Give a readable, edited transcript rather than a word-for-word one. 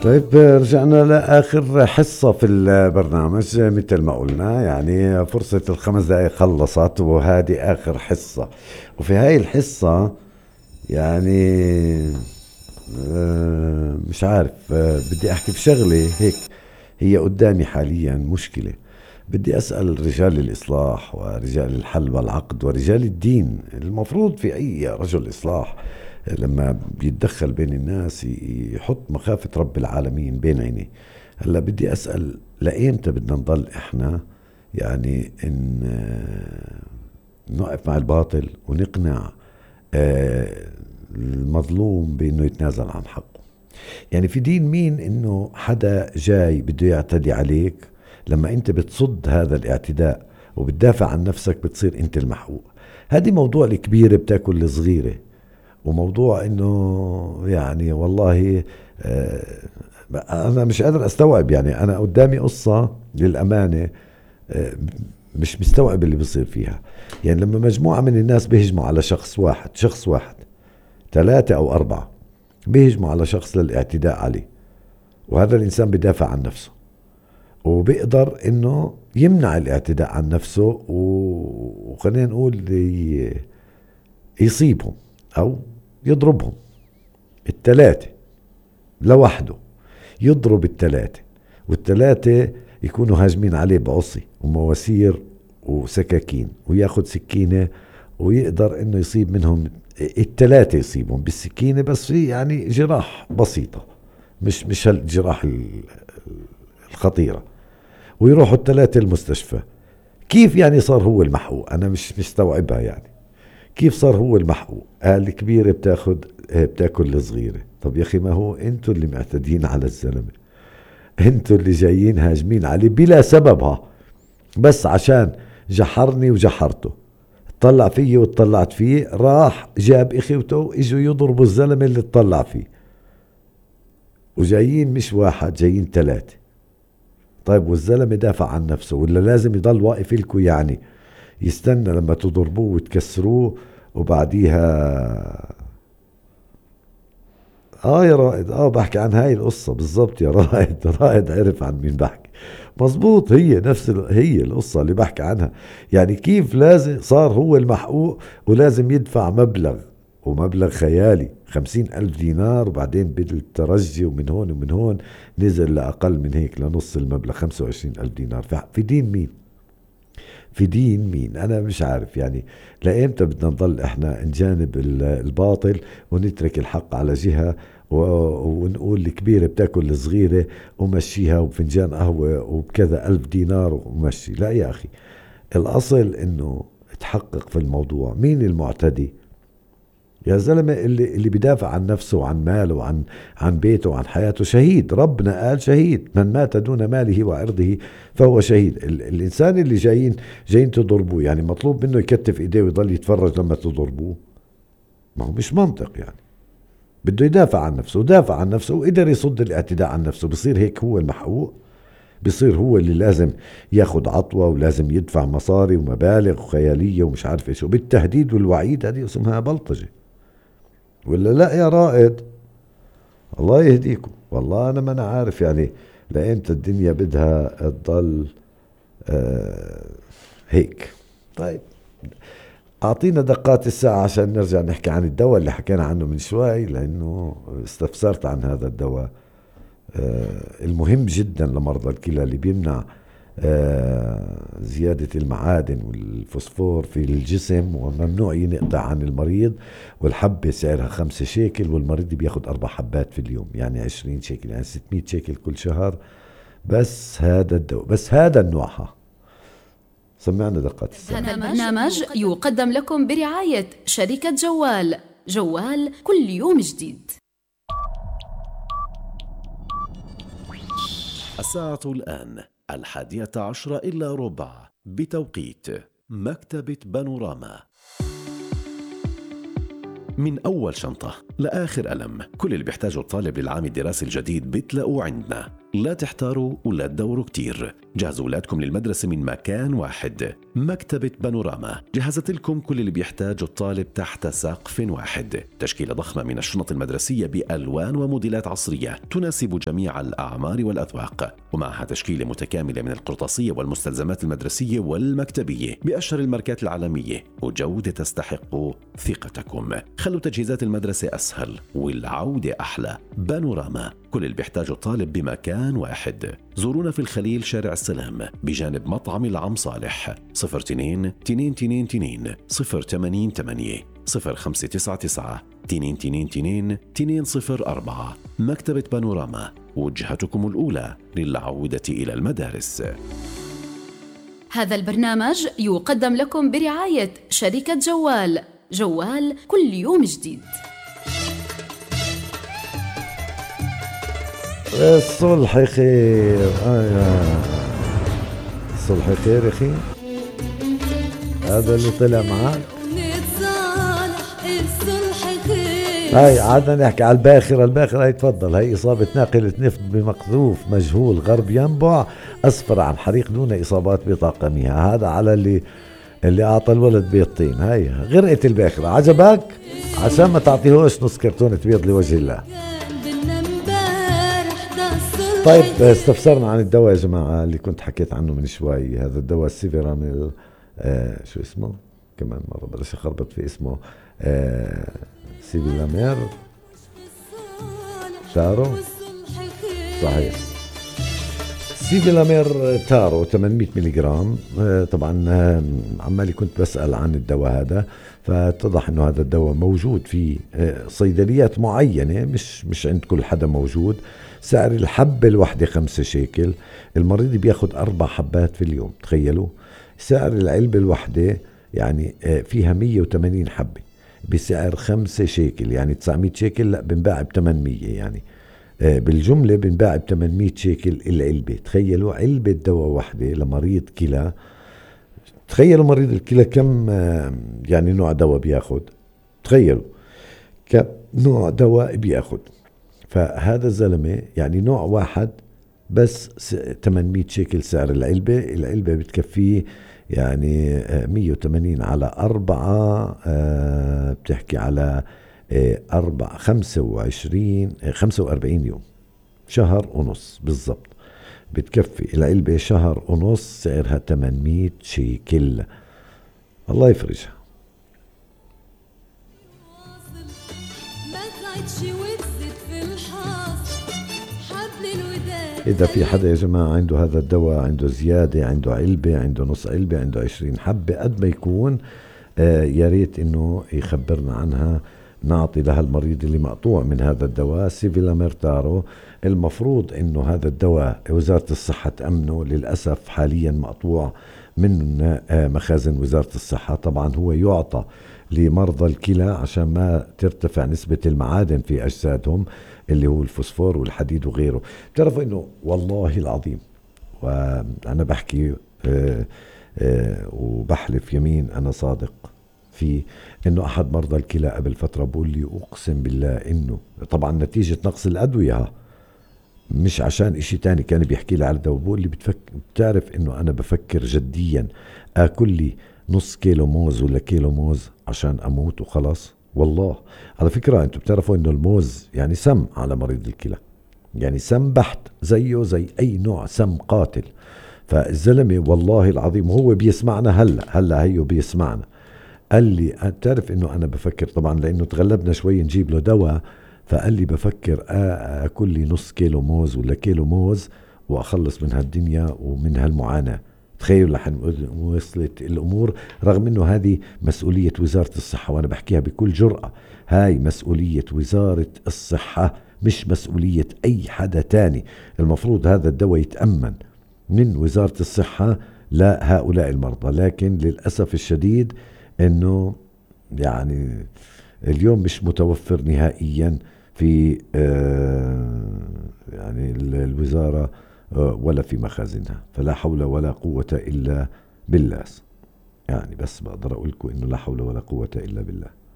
طيب رجعنا لآخر حصة في البرنامج مثل ما قلنا، يعني فرصة ال5 دقايق خلصت وهذه آخر حصة. وفي هاي الحصة يعني مش عارف، بدي أحكي في شغلة هيك هي قدامي حاليا مشكلة. بدي أسأل رجال الإصلاح ورجال الحل والعقد ورجال الدين، المفروض في أي رجل إصلاح لما بيتدخل بين الناس يحط مخافة رب العالمين بين عينيه. هلا بدي أسأل، لأيمتى بدنا نضل إحنا يعني إن نقف مع الباطل ونقنع المظلوم بأنه يتنازل عن حقه؟ يعني في دين مين إنه حدا جاي بده يعتدي عليك، لما أنت بتصد هذا الاعتداء وبتدافع عن نفسك بتصير أنت المحقوق؟ هذه موضوع الكبيرة بتاكل الصغيرة، وموضوع انه يعني والله انا مش قادر استوعب. يعني انا قدامي قصة للامانة مش مستوعب اللي بيصير فيها. يعني لما مجموعة من الناس بيهجموا على شخص واحد 3 أو 4 بيهجموا على شخص للاعتداء عليه، وهذا الانسان بدافع عن نفسه وبيقدر انه يمنع الاعتداء عن نفسه، وخلينا نقول يصيبهم او يضربهم ال3 لوحده، يضرب ال3 وال3 يكونوا هاجمين عليه بعصي ومواسير وسكاكين، وياخد سكينة ويقدر انه يصيب منهم ال3، يصيبهم بالسكينة بس في يعني جراح بسيطة، مش هالجراح الخطيرة، ويروحوا ال3 المستشفى. كيف يعني صار هو المحقوق؟ انا مش مستوعبها. يعني كيف صار هو المحقوق؟ قال الكبيرة بتاكل الصغيرة. طب يا اخي، ما هو انتوا اللي معتدين على الزلمة، انتوا اللي جايين هاجمين عليه بلا سببها، بس عشان جحرني وجحرته، اطلع فيه واطلعت فيه، راح جاب اخوته اجوا يضربوا الزلمة اللي اطلع فيه، وجايين مش واحد، جايين 3. طيب والزلمة دافع عن نفسه ولا لازم يضل واقف لكم؟ يعني يستنى لما تضربوه وتكسروه وبعديها يا رائد، بحكي عن هاي القصة بالضبط يا رائد. رائد عرف عن مين بحكي مزبوط. هي نفس هي القصة اللي بحكي عنها. يعني كيف لازم صار هو المحقوق ولازم يدفع ومبلغ خيالي 50,000 دينار، وبعدين بالترجي ومن هون ومن هون نزل لأقل من هيك، لنص المبلغ 25,000 دينار. في دين مين؟ في دين مين؟ أنا مش عارف. يعني لأيمتى بدنا نضل إحنا نجانب الباطل ونترك الحق على جهة ونقول الكبيرة بتاكل الصغيرة ومشيها وبفنجان قهوة وبكذا 1000 دينار ومشي؟ لا يا أخي، الأصل إنه تحقق في الموضوع مين المعتدي. يا زلمة، اللي بيدافع عن نفسه وعن ماله وعن بيته وعن حياته شهيد. ربنا قال شهيد من مات دون ماله وعرضه فهو شهيد. الإنسان اللي جايين تضربوه، يعني مطلوب منه يكتف إيديه ويضل يتفرج لما تضربوه؟ ما هو مش منطق. يعني بده يدافع عن نفسه، ودافع عن نفسه وقدر يصد الاعتداء عن نفسه، بصير هيك هو المحقوق؟ بصير هو اللي لازم ياخد عطوة ولازم يدفع مصاري ومبالغ خيالية ومش عارف ايش، وبالتهديد والوعيد؟ هذه اسمها بلطجة ولا لا يا رائد؟ الله يهديكم. والله أنا ما أنا عارف يعني لأيمتى الدنيا بدها تضل هيك. طيب أعطينا دقات الساعة عشان نرجع نحكي عن الدواء اللي حكينا عنه من شوي، لأنه استفسرت عن هذا الدواء المهم جدا لمرضى الكلى، اللي بيمنع زيادة المعادن والفوسفور في الجسم، وممنوع ينقطع عن المريض. والحبة سعرها 5 شيكل، والمريض بياخد 4 حبات في اليوم، يعني 20 شيكل، يعني 600 شيكل كل شهر. بس هذا الدواء، بس هذا النوعها. سمعنا دقات الساعة. هذا البرنامج يقدم لكم برعاية شركة جوال كل يوم جديد. الساعة الآن 11:45 بتوقيت مكتبة بانوراما. من أول شنطة لآخر ألم. كل اللي بيحتاجه الطالب للعام الدراسي الجديد بتلاقوه عندنا. لا تحتاروا ولا تدوروا كتير، جهزوا أولادكم للمدرسة من مكان واحد. مكتبة بانوراما جهزت لكم كل اللي بيحتاجه الطالب تحت سقف واحد. تشكيلة ضخمة من الشنط المدرسية بألوان وموديلات عصرية تناسب جميع الأعمار والأذواق، ومعها تشكيلة متكاملة من القرطاسية والمستلزمات المدرسية والمكتبية بأشهر الماركات العالمية، وجودة تستحق ثقتكم. خلوا تجهيزات المدرسة أسهل والعودة أحلى. بانوراما، كل اللي بيحتاجه الطالب بمكان واحد. زورونا في الخليل شارع السلام بجانب مطعم العم صالح. 02 222 088 0599 222 204. مكتبة بانوراما، وجهتكم الأولى للعودة إلى المدارس. هذا البرنامج يقدم لكم برعاية شركة جوال. جوال كل يوم جديد. الصلح خير. الصلح خير يا أخي. هذا اللي طلع معك. هاي عادنا نحكي على الباخرة. هاي تفضل. هاي إصابة ناقلة نفط بمقذوف مجهول غرب ينبع أسفر عن حريق دون إصابات بطاقمها. هذا على اللي أعطى الولد بيضتين. هاي غرقة الباخرة. عجبك؟ عشان ما تعطيهوش نص كرتونة بيض لوجه الله. طيب استفسرنا عن الدواء يا جماعة اللي كنت حكيت عنه من شوي. هذا الدواء السيفيراميل شو اسمه كمان مرة بلاش أخربط في اسمه. سيفيلامير تارو. صحيح، سيفيلامير تارو 800 ملغرام. طبعا عمالي كنت بسأل عن الدواء هذا، فاتضح انه هذا الدواء موجود في صيدليات معينة، مش عند كل حدا موجود. سعر الحبة الواحدة 5 شيكل. المريض بياخد 4 حبات في اليوم. تخيلوا سعر العلبة الواحدة يعني فيها 180 حبة بسعر 5 شيكل، يعني 900 شيكل. لا بنباع ب800، يعني بالجملة بنباع ب800 شيكل العلبة. تخيلوا علبة دواء واحدة لمريض كلى. تخيلوا مريض الكلى كم يعني نوع دواء بياخد. تخيلوا كم نوع دواء بياخد. فهذا الزلمة يعني نوع واحد بس 800 شيكل سعر العلبة. العلبة بتكفيه يعني 180 على 4 بتحكي على 45 يوم، شهر ونص بالضبط. بتكفي العلبة شهر ونص، سعرها 800 شيكل. الله يفرجها. إذا في حدا يا جماعة عنده هذا الدواء، عنده زيادة، عنده علبة، عنده نص علبة، عنده 20 حبة، قد ما يكون يا ريت إنه يخبرنا عنها، نعطي لها المريض اللي مقطوع من هذا الدواء سيفيلامير تارو. المفروض إنه هذا الدواء وزارة الصحة تأمنه، للأسف حاليا مقطوع من مخازن وزارة الصحة. طبعا هو يعطى لمرضى الكلى عشان ما ترتفع نسبة المعادن في أجسادهم اللي هو الفوسفور والحديد وغيره. بتعرفوا إنه والله العظيم، وأنا بحكي وبحلف يمين أنا صادق في إنه أحد مرضى الكلى قبل فترة بقول لي أقسم بالله إنه طبعا نتيجة نقص الأدوية، مش عشان إشي تاني، كان بيحكي لي على الدواء. بقول لي بتعرف إنه أنا بفكر جديا أكل لي نص كيلو موز ولا كيلو موز عشان أموت وخلاص. والله على فكرة أنتوا بتعرفوا إنه الموز يعني سم على مريض الكلى، يعني سم بحت زيه زي أي نوع سم قاتل. فالزلمة والله العظيم هو بيسمعنا هلا هيو بيسمعنا، قال لي تعرف إنه أنا بفكر، طبعا لأنه تغلبنا شوي نجيب له دواء، فقال لي بفكر أكل لي نص كيلو موز ولا كيلو موز وأخلص من هالدنيا ومن هالمعاناة. تخيلوا لحن وصلت الأمور، رغم أنه هذه مسؤولية وزارة الصحة، وأنا بحكيها بكل جرأة، هاي مسؤولية وزارة الصحة مش مسؤولية أي حدا تاني. المفروض هذا الدواء يتأمن من وزارة الصحة لهؤلاء المرضى، لكن للأسف الشديد أنه يعني اليوم مش متوفر نهائيا في يعني الوزارة ولا في مخازنها. فلا حول ولا قوة إلا بالله. يعني بس بقدر أقول لكم إنه لا حول ولا قوة إلا بالله.